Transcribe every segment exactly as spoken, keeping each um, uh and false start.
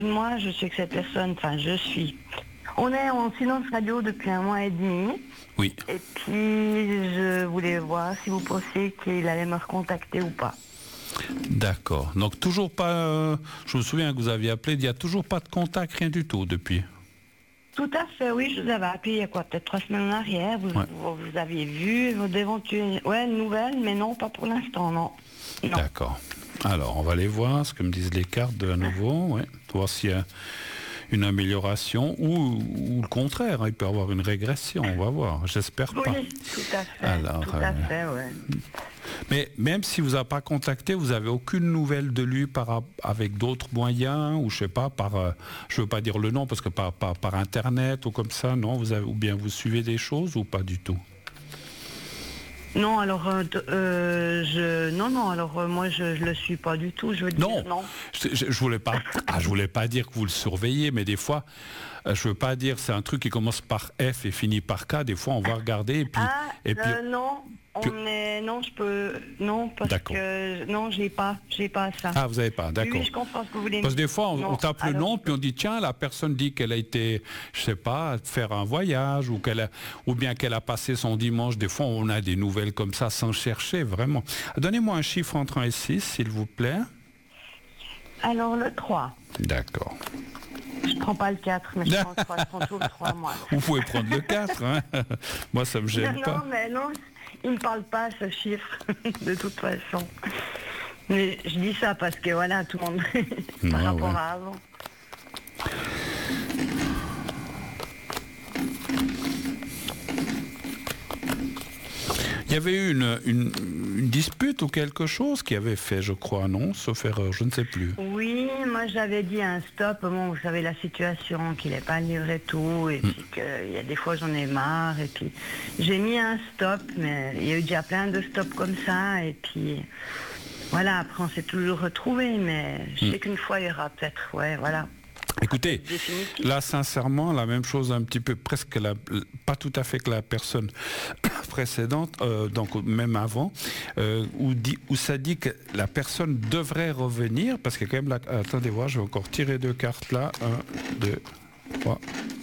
moi, je suis que cette personne, enfin, je suis. On est en silence radio depuis un mois et demi. Oui. Et puis, je voulais voir si vous pensiez qu'il allait me recontacter ou pas. D'accord. Donc, toujours pas... Euh, je me souviens que vous aviez appelé, il n'y a toujours pas de contact, rien du tout depuis. Tout à fait, oui, je vous avais appelé il y a quoi, peut-être trois semaines en arrière. Vous, Ouais. vous, vous aviez vu d'éventuelles ouais, nouvelles, mais non, pas pour l'instant, non. non. D'accord. Alors, on va aller voir ce que me disent les cartes de à nouveau, ouais. Voir s'il y a une amélioration ou, ou le contraire, hein, il peut y avoir une régression, on va voir, j'espère pas. Oui, tout à fait, Alors, tout à euh, fait, ouais. Mais même si vous n'avez pas contacté, vous n'avez aucune nouvelle de lui par, avec d'autres moyens, ou je sais pas, par, euh, je veux pas dire le nom, parce que par, par, par Internet ou comme ça, non, vous avez, ou bien vous suivez des choses ou pas du tout? Non, alors, euh, euh, je, non, non, alors euh, moi je, je le suis pas du tout, je veux dire, Non, non. Je, je, je voulais pas, ah, je voulais pas dire que vous le surveillez, mais des fois, euh, je veux pas dire c'est un truc qui commence par F et finit par K. Des fois, on va regarder et puis, Ah, et puis, euh, non, on puis- est, non, je peux, non, parce D'accord. que, non, j'ai pas, j'ai pas ça. ah, vous avez pas, Oui, d'accord. oui, je comprends ce que vous voulez Parce que dire. des fois, on, Non, on tape le alors, nom, je puis on dit tiens, la personne dit qu'elle a été, je sais pas, faire un voyage ou qu'elle a, ou bien qu'elle a passé son dimanche. Des fois, on a des nouvelles comme ça sans chercher vraiment. Donnez-moi un chiffre entre un et six, s'il vous plaît. Alors le trois. D'accord. Je prends pas le quatre, mais je prends le trois, je prends tout le trois, moi. Vous pouvez prendre le quatre, hein. Moi, ça me gêne non, pas. non, mais non, il me parle pas ce chiffre, de toute façon. Mais je dis ça parce que voilà, tout le monde, par Ouais, rapport ouais. à avant. Il y avait eu une, une, une dispute ou quelque chose qui avait fait, je crois, non? Sauf erreur, je ne sais plus. Oui, moi j'avais dit un stop, bon, vous savez la situation, qu'il n'est pas livré tout, et puis qu'il y a des fois j'en ai marre, et puis j'ai mis un stop, mais il y a eu déjà plein de stops comme ça, et puis voilà, après on s'est toujours retrouvés, mais je sais qu'une fois il y aura peut-être, ouais, voilà. Écoutez, Définitif. là, sincèrement, la même chose un petit peu, presque, la, pas tout à fait que la personne précédente, euh, donc même avant, euh, où, dit, où ça dit que la personne devrait revenir, parce que quand même, la, attendez voir, je vais encore tirer deux cartes là, un, deux, trois,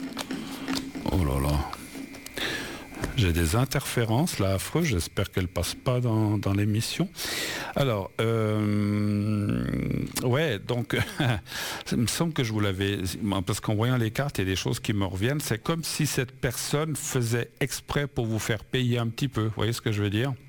oh là là. J'ai des interférences là affreuses, j'espère qu'elles ne passent pas dans, dans l'émission. Alors, euh, ouais, donc, il me semble que je vous l'avais, parce qu'en voyant les cartes, il y a des choses qui me reviennent, c'est comme si cette personne faisait exprès pour vous faire payer un petit peu, vous voyez ce que je veux dire?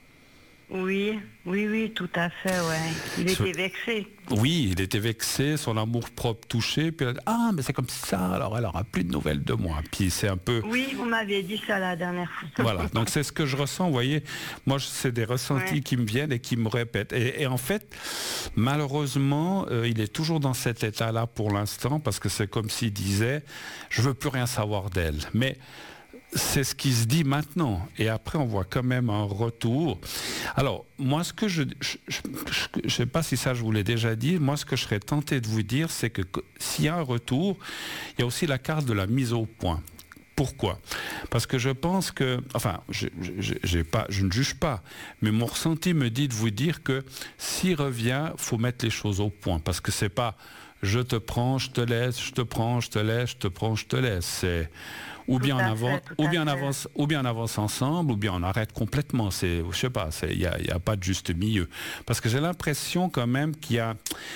Oui, oui, oui, tout à fait, ouais. Il Ce- était vexé. Oui, il était vexé, son amour-propre touché, puis il a dit, ah, mais c'est comme ça, alors elle aura plus de nouvelles de moi. Puis c'est un peu... Oui, vous m'aviez dit ça la dernière fois. Voilà, donc c'est ce que je ressens, vous voyez, moi je- c'est des ressentis Ouais. qui me viennent et qui me répètent. Et, et en fait, malheureusement, euh, il est toujours dans cet état-là pour l'instant, parce que c'est comme s'il disait, je veux plus rien savoir d'elle. Mais c'est ce qui se dit maintenant. Et après, on voit quand même un retour. Alors, moi, ce que je... Je ne sais pas si ça, je vous l'ai déjà dit. Moi, ce que je serais tenté de vous dire, c'est que que s'il y a un retour, il y a aussi la carte de la mise au point. Pourquoi? Parce que je pense que, enfin, je, je, j'ai pas, je ne juge pas, mais mon ressenti me dit de vous dire que s'il revient, faut mettre les choses au point, parce que c'est pas je te prends, je te laisse, je te prends, je te laisse, je te prends, je te laisse. C'est ou bien on avance, ou bien on avance, ou bien on avance ensemble, ou bien on arrête complètement. C'est, je sais pas, il y a, y a pas de juste milieu, parce que j'ai l'impression quand même qu'il y a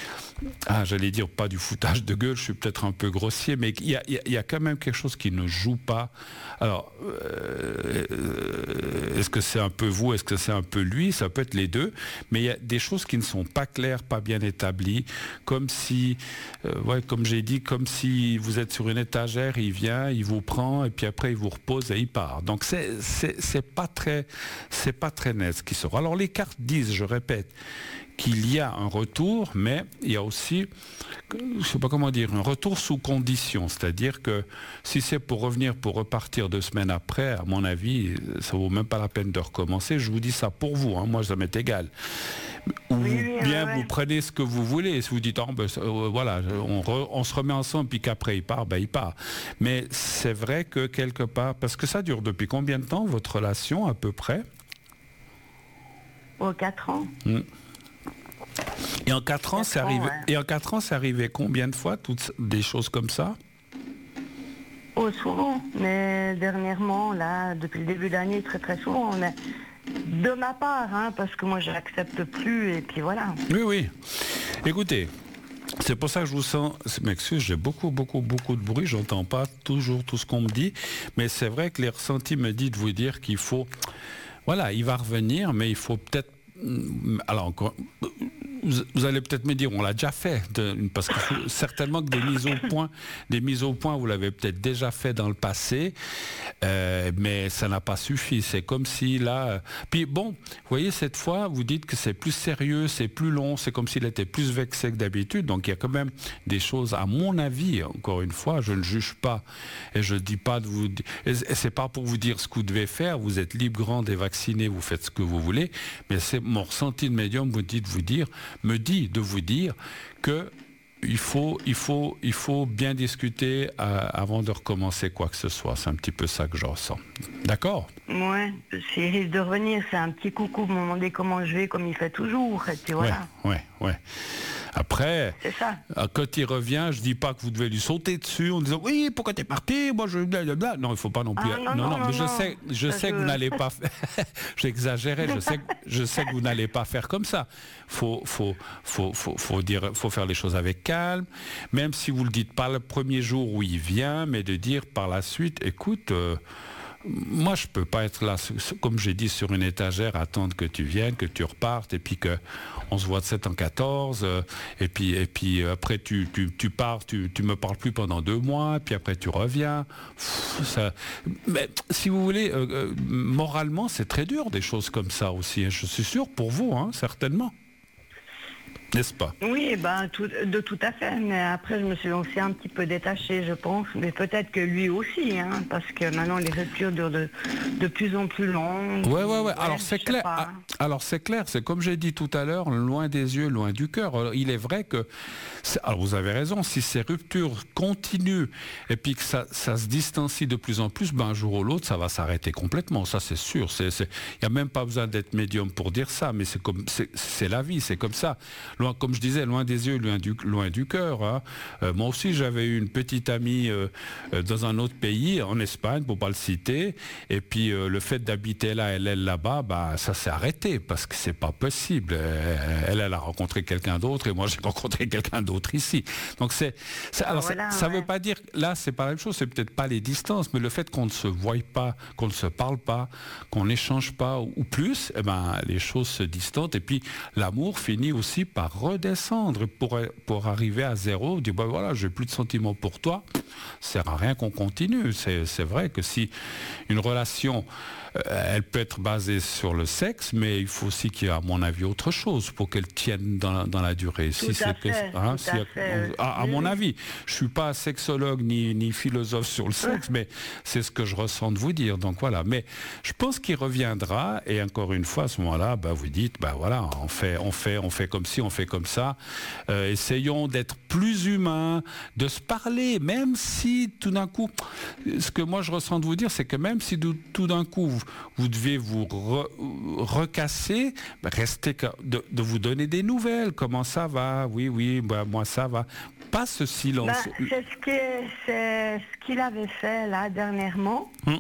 Ah, j'allais dire pas du foutage de gueule, je suis peut-être un peu grossier, mais il y a, il y a- il y a quand même quelque chose qui ne joue pas. Alors, euh, est-ce que c'est un peu vous, est-ce que c'est un peu lui? Ça peut être les deux, mais il y a des choses qui ne sont pas claires, pas bien établies, comme si, euh, ouais, comme j'ai dit, comme si vous êtes sur une étagère, il vient, il vous prend, et puis après il vous repose et il part. Donc c'est, c'est, c'est pas très, c'est pas très net ce qui sort. Alors les cartes disent, je répète, qu'il y a un retour, mais il y a aussi, je ne sais pas comment dire, un retour sous condition. C'est-à-dire que si c'est pour revenir, pour repartir deux semaines après, à mon avis, ça vaut même pas la peine de recommencer. Je vous dis ça pour vous, hein, moi ça m'est égal. Ou Oui, oui, bien ouais, vous ouais. prenez ce que vous voulez. Si vous dites, oh, ben, euh, voilà, on, re- on se remet ensemble, puis qu'après il part, ben il part. Mais c'est vrai que quelque part, parce que ça dure depuis combien de temps, votre relation à peu près? Oh, quatre ans. Hmm. Et en quatre ans, c'est ans, arrivé. ouais. Et en quatre ans, c'est arrivé combien de fois, toutes des choses comme ça? Oh, souvent, mais dernièrement, là, depuis le début de l'année, très très souvent. Mais de ma part, hein, parce que moi, je n'accepte plus, et puis voilà. Oui, oui. Écoutez, c'est pour ça que je vous sens... Je m'excuse, j'ai beaucoup, beaucoup, beaucoup de bruit. J'entends pas toujours tout ce qu'on me dit. Mais c'est vrai que les ressentis me disent de vous dire qu'il faut... Voilà, il va revenir, mais il faut peut-être... Alors, encore... Vous allez peut-être me dire, on l'a déjà fait, de, parce que faut, certainement que des mises au point, des mises au point, vous l'avez peut-être déjà fait dans le passé, euh, mais ça n'a pas suffi. C'est comme si là, euh, puis bon, vous voyez cette fois, vous dites que c'est plus sérieux, c'est plus long, c'est comme s'il était plus vexé que d'habitude. Donc il y a quand même des choses, à mon avis, encore une fois, je ne juge pas et je dis pas de vous, et c'est pas pour vous dire ce que vous devez faire. Vous êtes libre, grand et vacciné, vous faites ce que vous voulez, mais c'est mon ressenti de médium, vous dites vous dire. me dit de vous dire que il faut, il faut, il faut bien discuter euh, avant de recommencer quoi que ce soit. C'est un petit peu ça que je ressens. D'accord ? Ouais, s'il risque de revenir, c'est un petit coucou, me demander comment je vais, comme il fait toujours, et puis voilà. Ouais, ouais, ouais. Après, c'est ça. Quand il revient, je dis pas que vous devez lui sauter dessus en disant oui, pourquoi t'es parti, moi je blablabla. Non, il faut pas non plus. Ah, non, non, non, non, mais non, je non. sais, je Ça, sais je... que vous n'allez pas. J'exagérais. Je sais, que, je sais que vous n'allez pas faire comme ça. Faut, faut, faut, faut, faut dire, faut faire les choses avec calme. Même si vous le dites pas le premier jour où il vient, mais de dire par la suite, écoute. Euh, Moi, je peux pas être là, comme j'ai dit, sur une étagère, attendre que tu viennes, que tu repartes, et puis que on se voit de sept en quatorze, euh, et puis et puis après tu tu, tu pars, tu tu me parles plus pendant deux mois, puis après tu reviens. Pff, ça... Mais si vous voulez, euh, euh, moralement, c'est très dur des choses comme ça aussi. Hein. Je suis sûr pour vous, hein, certainement. N'est-ce pas? Oui, ben, tout, de tout à fait. Mais après, je me suis aussi un petit peu détachée, je pense. Mais peut-être que lui aussi, hein, parce que maintenant, les ruptures durent de, de plus en plus longues. Ouais, ouais, ouais. ouais Alors, c'est clair. Pas. Alors, c'est clair. C'est comme j'ai dit tout à l'heure, loin des yeux, loin du cœur. Alors, il est vrai que... Alors, vous avez raison. Si ces ruptures continuent et puis que ça, ça se distancie de plus en plus, ben, un jour ou l'autre, ça va s'arrêter complètement. Ça, c'est sûr. Il n'y a même pas besoin d'être médium pour dire ça. Mais c'est comme, c'est la vie. C'est comme ça. Loin, comme je disais, loin des yeux, loin du, loin du cœur. Hein. Euh, moi aussi, j'avais eu une petite amie euh, euh, dans un autre pays, en Espagne, pour pas le citer. Et puis, euh, le fait d'habiter là, elle, elle là-bas, bah, ça s'est arrêté parce que c'est pas possible. Elle, elle a rencontré quelqu'un d'autre et moi, j'ai rencontré quelqu'un d'autre ici. Donc, c'est, c'est alors, voilà, ça, ça ouais. veut pas dire, là, c'est pas la même chose. C'est peut-être pas les distances, mais le fait qu'on ne se voie pas, qu'on ne se parle pas, qu'on n'échange pas ou, ou plus, eh ben, les choses se distantent. Et puis, l'amour finit aussi par redescendre pour, pour arriver à zéro, dire bah voilà, j'ai plus de sentiments pour toi, ça sert à rien qu'on continue. C'est, c'est vrai que si une relation, euh, elle peut être basée sur le sexe, mais il faut aussi qu'il y ait, à mon avis, autre chose pour qu'elle tienne dans la, dans la durée. Tout si à c'est fait, que, hein, tout si à a, fait. à, à mon avis, je suis pas sexologue ni, ni philosophe sur le sexe, mais c'est ce que je ressens de vous dire. Donc voilà. Mais je pense qu'il reviendra et encore une fois, à ce moment-là, bah, vous dites, bah voilà, on fait, on fait, on fait comme ci, on fait comme ça. Euh, essayons d'être plus humains, de se parler, même si tout d'un coup, ce que moi je ressens de vous dire, c'est que même si de, tout d'un coup vous, vous devez vous re, recasser, bah, restez de, de vous donner des nouvelles. Comment ça va? Oui, oui, bah, moi ça va. Pas ce silence. Bah, c'est ce que, c'est ce qu'il avait fait là dernièrement. Hum.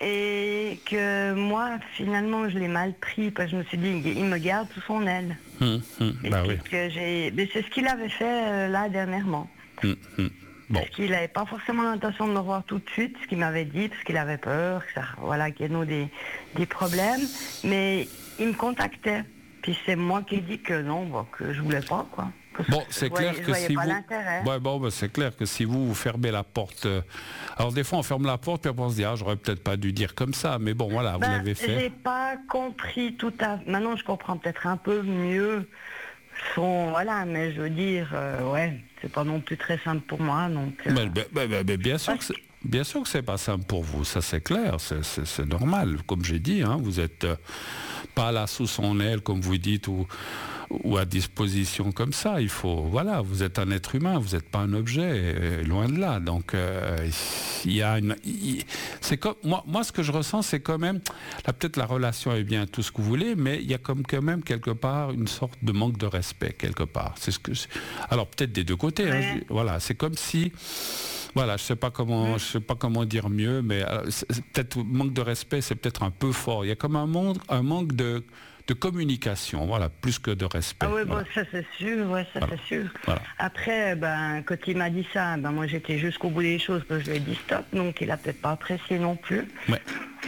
Et que moi, finalement, je l'ai mal pris, parce que je me suis dit, il me garde sous son aile. Hum, hum, bah oui. que j'ai... Mais c'est ce qu'il avait fait euh, là dernièrement. Hum, hum. Bon. Parce qu'il n'avait pas forcément l'intention de me voir tout de suite, ce qu'il m'avait dit, parce qu'il avait peur, que ça, voilà, qu'il y ait nous des, des problèmes. Mais il me contactait. Puis c'est moi qui ai dit que non, bah, que je voulais pas, quoi. Bon, c'est clair voyais, que si vous, ouais, bon, bah, c'est clair que si vous, vous fermez la porte, euh... alors des fois on ferme la porte puis après on se dit ah j'aurais peut-être pas dû dire comme ça, mais bon voilà, ben, vous l'avez fait. J'ai pas compris tout à, maintenant je comprends peut-être un peu mieux son, voilà, mais je veux dire, euh, ouais, c'est pas non plus très simple pour moi, donc. Euh... Ben, ben, ben, ben, bien sûr que c'est... bien sûr que c'est pas simple pour vous, ça c'est clair, c'est, c'est, c'est normal. Comme j'ai dit, hein, vous êtes euh, pas là sous son aile, comme vous dites, ou, ou à disposition comme ça. Il faut, voilà, vous êtes un être humain, vous n'êtes pas un objet, euh, loin de là. Donc, euh, il y a une, il, c'est comme moi, moi, ce que je ressens, c'est quand même, là peut-être la relation est bien tout ce que vous voulez, mais il y a comme quand même quelque part une sorte de manque de respect quelque part. C'est ce que, alors peut-être des deux côtés. Ouais. Hein, voilà, c'est comme si. Voilà, je sais pas comment, mmh. je sais pas comment dire mieux, mais c'est, c'est peut-être manque de respect, c'est peut-être un peu fort. Il y a comme un, monde, un manque de, de communication, voilà, plus que de respect. Ah oui, voilà. bon, ça c'est sûr, ouais, ça voilà. c'est sûr. Voilà. Après, ben, quand il m'a dit ça, ben, moi j'étais jusqu'au bout des choses, que je lui ai dit stop, donc il a peut-être pas apprécié non plus. Ouais.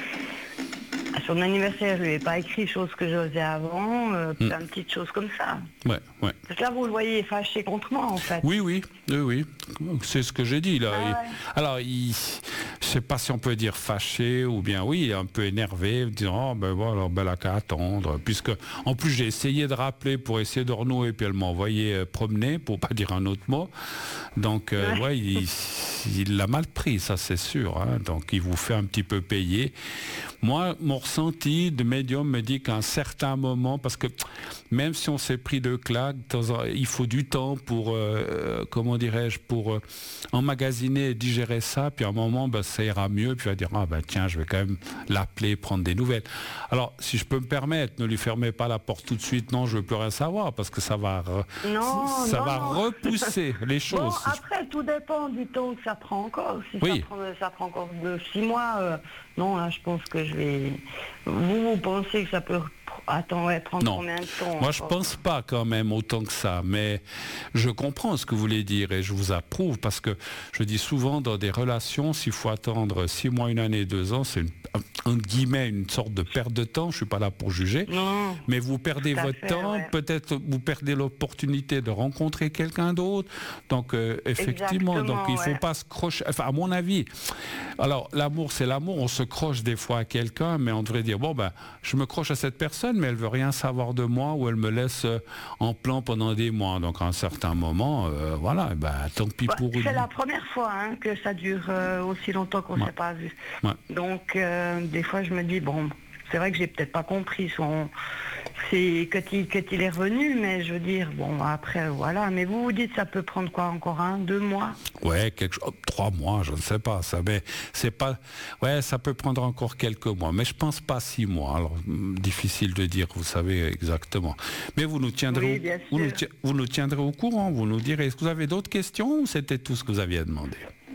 À son anniversaire, je lui ai pas écrit choses que j'osais avant, euh, mmh. plein de petites choses comme ça. Ouais, ouais. Parce que là, vous le voyez fâché contre moi, en fait. Oui, oui, oui, oui. C'est ce que j'ai dit, là. Ah, ouais. Alors, il, je sais pas si on peut dire fâché, ou bien, oui, il est un peu énervé, disant, oh, ben voilà, alors, ben, là, qu'à attendre. Puisque, en plus, j'ai essayé de rappeler pour essayer de renouer, puis elle m'a envoyé euh, promener, pour pas dire un autre mot. Donc, euh, ouais, ouais il, il l'a mal pris, ça, c'est sûr. Hein. Donc, il vous fait un petit peu payer. Moi, mon ressenti de médium me dit qu'à un certain moment, parce que même si on s'est pris de claques, il faut du temps pour, euh, comment dirais-je, pour euh, emmagasiner et digérer ça, puis à un moment, ben, ça ira mieux, puis il va dire, ah ben tiens, je vais quand même l'appeler, prendre des nouvelles. Alors, si je peux me permettre, ne lui fermez pas la porte tout de suite, non, je ne veux plus rien savoir, parce que ça va, non, ça non, va non. repousser les choses. Bon, après, tout dépend du temps que ça prend encore. Si oui. ça, prend, ça prend encore de six mois, euh, non, là, je pense que je vais... Vous, vous pensez que ça peut attends, ouais, prendre non. combien de temps? Moi, je pense pas quand même autant que ça, mais je comprends ce que vous voulez dire et je vous approuve parce que je dis souvent dans des relations, s'il faut attendre six mois, une année, deux ans, c'est une, entre guillemets une sorte de perte de temps. Je suis pas là pour juger, non, mais vous perdez votre fait, temps, ouais. Peut-être vous perdez l'opportunité de rencontrer quelqu'un d'autre. Donc euh, effectivement, exactement, donc il faut ouais. pas se crocher. Enfin, à mon avis, alors l'amour, c'est l'amour. On se croche des fois à quelqu'un, mais on devrait dire bon ben, je me croche à cette personne, mais elle veut rien savoir de moi ou elle me laisse en plan pendant des mois. Donc à un certain moment, euh, voilà, ben, tant pis bah, pour... C'est la première fois hein, que ça dure euh, aussi longtemps qu'on ne ouais. s'est pas vu. Ouais. Donc euh, des fois je me dis, bon, c'est vrai que j'ai peut-être pas compris son... C'est quand il, quand il est revenu, mais je veux dire, bon, après, voilà. Mais vous vous dites, ça peut prendre quoi, encore un, deux mois? Ouais, quelque chose, trois mois, je ne sais pas. Ça, mais c'est pas, ouais, ça peut prendre encore quelques mois, mais je pense pas six mois. Alors, difficile de dire, vous savez exactement. Mais vous nous tiendrez, oui, au, vous, nous, vous nous tiendrez au courant. Vous nous direz. Est-ce que vous avez d'autres questions ou c'était tout ce que vous aviez demandé?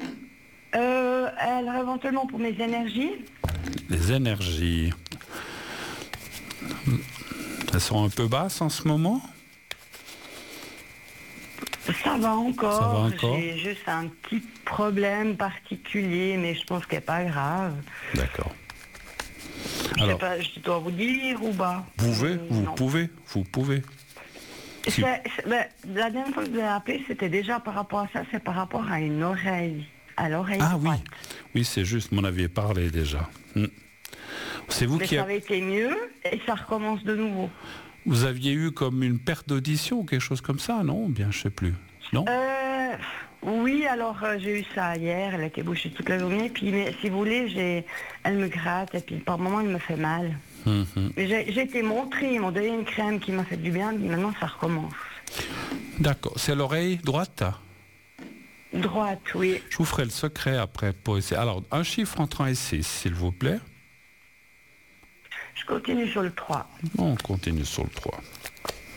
Euh, alors, éventuellement pour mes énergies. Les énergies. Elles sont un peu basses en ce moment? Ça va encore. Ça va encore. J'ai juste un petit problème particulier, mais je pense qu'il n'est pas grave. D'accord. Je Alors, sais pas, je dois vous dire ou pas? Vous pouvez, vous non. pouvez, vous pouvez. Si. C'est, c'est, ben, la dernière fois que vous avez appelé, c'était déjà par rapport à ça, c'est par rapport à une oreille. À l'oreille Ah droite. oui, oui, c'est juste, m'en aviez parlé déjà. Hmm. C'est vous Mais qui ça a... avait été mieux et ça recommence de nouveau. Vous aviez eu comme une perte d'audition ou quelque chose comme ça, non? Bien, je sais plus. Non euh, Oui, alors euh, j'ai eu ça hier, elle a été bouchée toute la journée, puis mais, si vous voulez, j'ai, elle me gratte et puis par moments elle me fait mal. Mm-hmm. Mais j'ai, j'ai été montrée, ils m'ont donné une crème qui m'a fait du bien, mais maintenant ça recommence. D'accord, c'est l'oreille droite? Droite, oui. Je vous ferai le secret après pour essayer. Alors, un chiffre entre un et six, s'il vous plaît. Je continue sur le trois. On continue sur le trois.